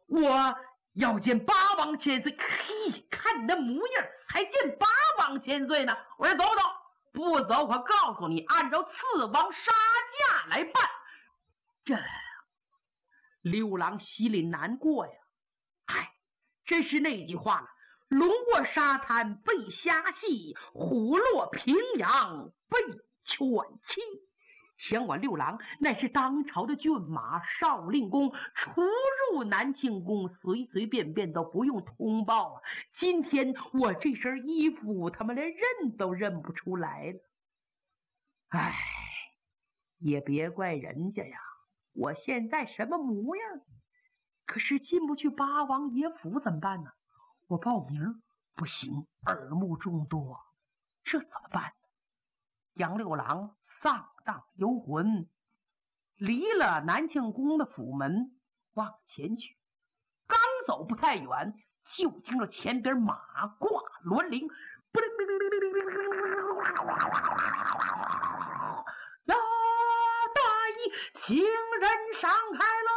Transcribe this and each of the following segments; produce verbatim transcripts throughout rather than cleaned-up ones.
我要见八王千岁。嘿，看你的模样，还见八王千岁呢？我说走不走？不走，我告诉你，按照刺王杀价来办。这六郎心里难过呀。哎，真是那句话了，龙过沙滩被虾戏，虎落平阳被犬欺。想我六郎乃是当朝的骏马，少令公出入南庆宫随随便便都不用通报啊！今天我这身衣服他们连认都认不出来了。唉，也别怪人家呀，我现在什么模样？可是进不去八王爷府怎么办呢？我报名不行，耳目众多，这怎么办呢？杨六郎丧荡游魂，离了南庆宫的府门往前去，刚走不太远，就听到前边马挂銮铃，呀，大义行人上海喽！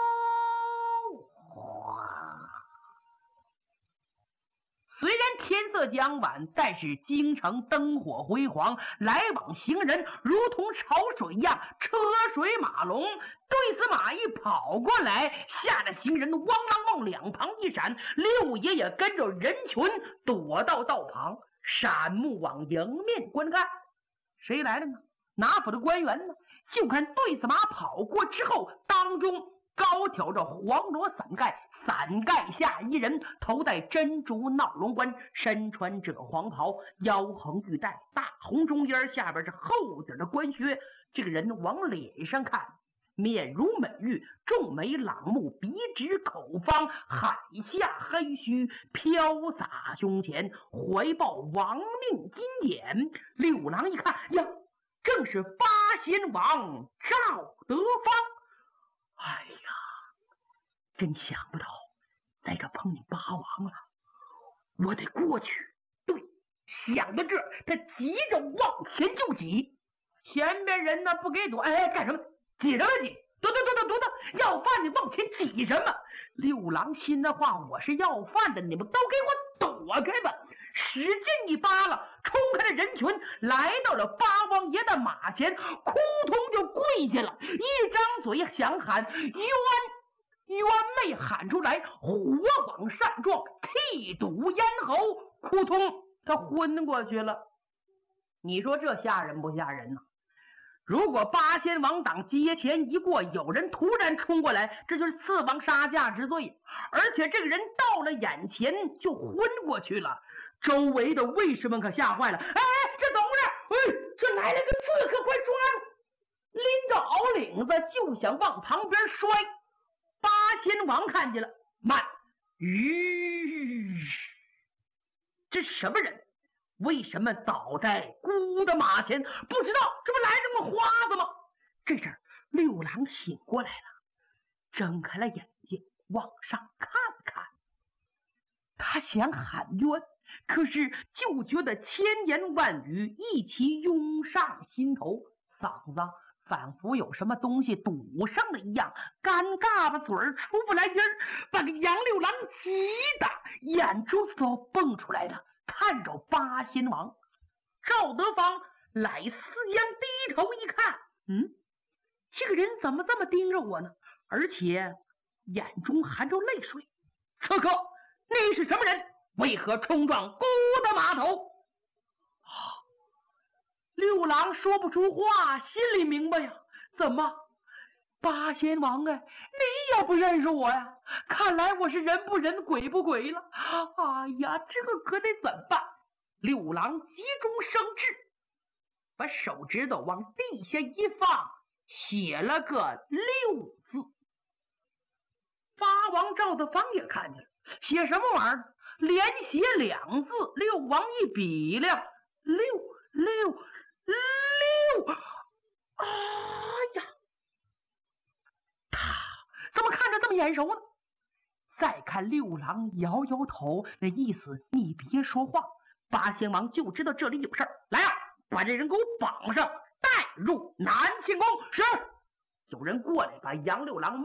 虽然天色将晚，但是京城灯火辉煌，来往行人如同潮水一样，车水马龙。对子马一跑过来，吓得行人汪汪往两旁一闪，六爷也跟着人群躲到道旁，闪目往迎面观看。谁来了呢？哪府的官员呢？就看对子马跑过之后，当中高挑着黄罗伞盖，伞盖下一人，头戴珍珠闹龙冠，身穿着黄袍，腰横玉带，大红中间，下边是厚底的官靴。这个人往脸上看，面如美玉，重眉朗目，鼻直口方，海下黑须飘洒胸前，怀抱亡命金典。六郎一看呀，正是八仙王赵德芳。哎呀，真想不到在这碰见八王了，我得过去。对，想到这儿，他急着往前就挤，前边人呢不给躲。哎，干什么？挤什么挤？躲躲躲躲躲躲！要饭你往前挤什么？六郎心的话，我是要饭的，你们都给我躲开吧！使劲一扒拉，冲开了人群，来到了八王爷的马前，扑通就跪下了，一张嘴想喊冤冤，没喊出来，火往上撞，气堵咽喉，扑通他昏过去了。你说这吓人不吓人呢？如果八仙王党街前一过，有人突然冲过来，这就是刺王杀价之罪，而且这个人到了眼前就昏过去了。周围的卫士们可吓坏了，哎，这怎么回事？哎，这来了个刺客，快抓住！拎着袄领子就想往旁边摔。八仙王看见了，慢，吁，这是什么人？为什么倒在孤的马前？不知道，这不来这么花子吗？这阵六郎醒过来了，睁开了眼睛往上看看，他想喊冤，可是就觉得千言万语一起涌上心头，嗓子仿佛有什么东西堵上了一样，干嘎巴嘴儿出不来音儿，把个杨六郎急的眼珠子都蹦出来了，看着八仙王。赵德芳来思江低头一看，嗯，这个人怎么这么盯着我呢？而且眼中含着泪水。刺客，你是什么人？为何冲撞孤的码头？啊！六郎说不出话，心里明白呀。怎么，八仙王哎，你也不认识我呀？看来我是人不人鬼不鬼了。哎呀，这个可得怎么办？六郎急中生智，把手指头往地下一放，写了个六字。八王赵德芳也看见了，写什么玩意儿？连写两字。六王一比量，六六六！哎呀，他怎么看着这么眼熟呢？再看六郎摇摇头，那意思你别说话。八仙王就知道这里有事儿，来啊，把这人给我绑上，带入南庆宫。是，有人过来把杨六郎